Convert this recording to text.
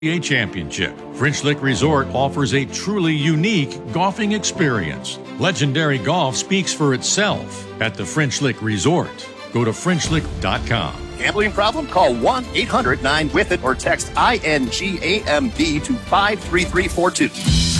Championship. French Lick Resort offers a truly unique golfing experience. Legendary golf speaks for itself at the French Lick Resort. Go to FrenchLick.com. Gambling problem? Call 1-800-9-WITH-IT or text INGAMB to 53342.